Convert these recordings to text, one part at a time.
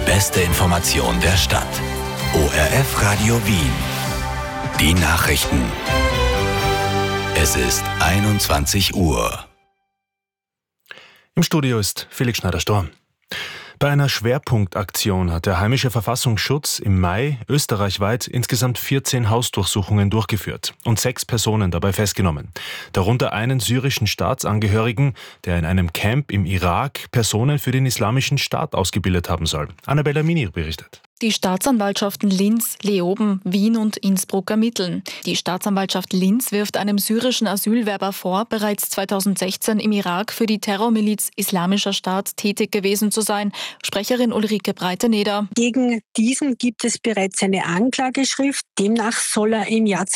beste Information der Stadt. ORF Radio Wien. Die Nachrichten. Es ist 21 Uhr. Im Studio ist Felix Schneider-Storm. Bei einer Schwerpunktaktion hat der heimische Verfassungsschutz im Mai österreichweit insgesamt 14 Hausdurchsuchungen durchgeführt und 6 Personen dabei festgenommen. Darunter einen syrischen Staatsangehörigen, der in einem Camp im Irak Personen für den Islamischen Staat ausgebildet haben soll. Annabella Mini berichtet. Die Staatsanwaltschaften Linz, Leoben, Wien und Innsbruck ermitteln. Die Staatsanwaltschaft Linz wirft einem syrischen Asylwerber vor, bereits 2016 im Irak für die Terrormiliz Islamischer Staat tätig gewesen zu sein. Sprecherin Ulrike Breiteneder. Gegen diesen gibt es bereits eine Anklageschrift. Demnach soll er im Jahr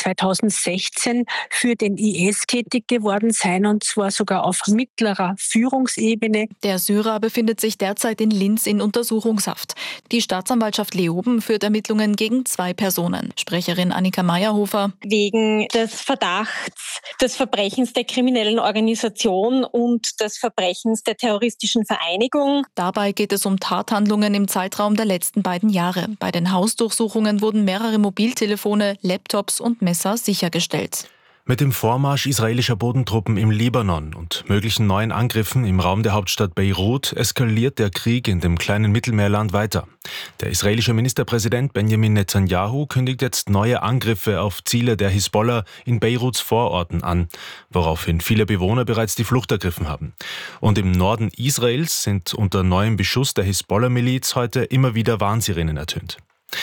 2016 für den IS tätig geworden sein, und zwar sogar auf mittlerer Führungsebene. Der Syrer befindet sich derzeit in Linz in Untersuchungshaft. Die Staatsanwaltschaft Leoben führt Ermittlungen gegen 2 Personen. Sprecherin Annika Meyerhofer. Wegen des Verdachts des Verbrechens der kriminellen Organisation und des Verbrechens der terroristischen Vereinigung. Dabei geht es um Tathandlungen im Zeitraum der letzten 2 Jahre. Bei den Hausdurchsuchungen wurden mehrere Mobiltelefone, Laptops und Messer sichergestellt. Mit dem Vormarsch israelischer Bodentruppen im Libanon und möglichen neuen Angriffen im Raum der Hauptstadt Beirut eskaliert der Krieg in dem kleinen Mittelmeerland weiter. Der israelische Ministerpräsident Benjamin Netanyahu kündigt jetzt neue Angriffe auf Ziele der Hisbollah in Beiruts Vororten an, woraufhin viele Bewohner bereits die Flucht ergriffen haben. Und im Norden Israels sind unter neuem Beschuss der Hisbollah-Miliz heute immer wieder Warnsirenen ertönt.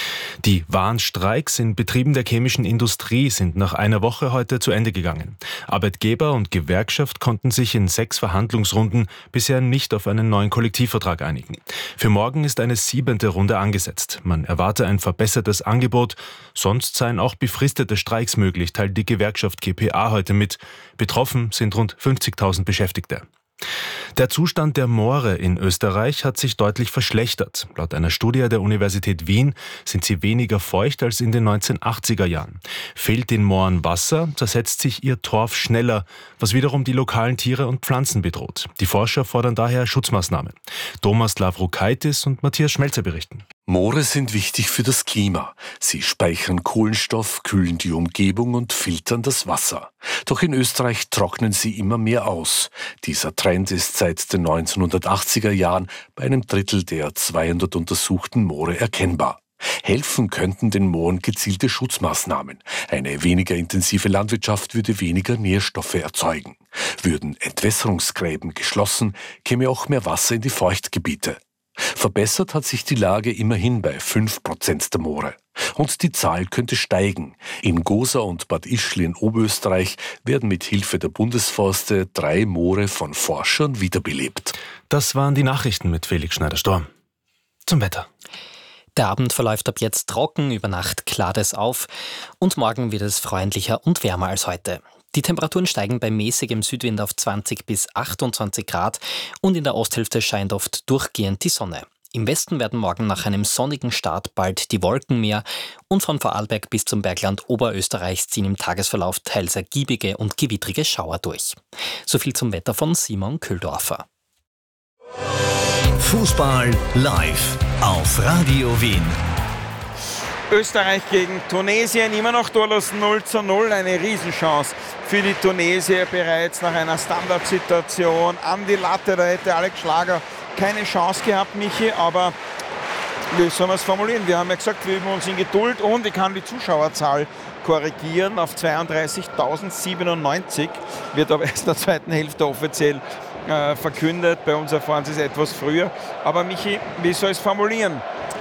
Die Warnstreiks in Betrieben der chemischen Industrie sind nach einer Woche heute zu Ende gegangen. Arbeitgeber und Gewerkschaft konnten sich in 6 Verhandlungsrunden bisher nicht auf einen neuen Kollektivvertrag einigen. Für morgen ist eine 7. Runde angesetzt. Man erwarte ein verbessertes Angebot, sonst seien auch befristete Streiks möglich, teilt die Gewerkschaft GPA heute mit. Betroffen sind rund 50.000 Beschäftigte. Der Zustand der Moore in Österreich hat sich deutlich verschlechtert. Laut einer Studie der Universität Wien sind sie weniger feucht als in den 1980er Jahren. Fehlt den Mooren Wasser, zersetzt sich ihr Torf schneller, was wiederum die lokalen Tiere und Pflanzen bedroht. Die Forscher fordern daher Schutzmaßnahmen. Thomas Lavrokaitis und Matthias Schmelzer berichten. Moore sind wichtig für das Klima. Sie speichern Kohlenstoff, kühlen die Umgebung und filtern das Wasser. Doch in Österreich trocknen sie immer mehr aus. Dieser Trend ist seit den 1980er Jahren bei einem Drittel der 200 untersuchten Moore erkennbar. Helfen könnten den Mooren gezielte Schutzmaßnahmen. Eine weniger intensive Landwirtschaft würde weniger Nährstoffe erzeugen. Würden Entwässerungsgräben geschlossen, käme auch mehr Wasser in die Feuchtgebiete. Verbessert hat sich die Lage immerhin bei 5% der Moore. Und die Zahl könnte steigen. In Gosa und Bad Ischl in Oberösterreich werden mit Hilfe der Bundesforste 3 Moore von Forschern wiederbelebt. Das waren die Nachrichten mit Felix Schneider-Storm. Zum Wetter. Der Abend verläuft ab jetzt trocken, über Nacht klart es auf und morgen wird es freundlicher und wärmer als heute. Die Temperaturen steigen bei mäßigem Südwind auf 20 bis 28 Grad und in der Osthälfte scheint oft durchgehend die Sonne. Im Westen werden morgen nach einem sonnigen Start bald die Wolken mehr und von Vorarlberg bis zum Bergland Oberösterreichs ziehen im Tagesverlauf teils ergiebige und gewittrige Schauer durch. Soviel zum Wetter von Simon Köhldorfer. Fußball live auf Radio Wien. Österreich gegen Tunesien, immer noch torlos 0:0, eine Riesenchance für die Tunesier bereits nach einer Standardsituation an die Latte. Da hätte Alex Schlager keine Chance gehabt, Michi, aber wie soll man es formulieren? Wir haben ja gesagt, wir üben uns in Geduld und ich kann die Zuschauerzahl korrigieren auf 32.097, wird aber erst in der zweiten Hälfte offiziell verkündet. Bei uns erfahren Sie es etwas früher. Aber Michi, wie soll ich es formulieren?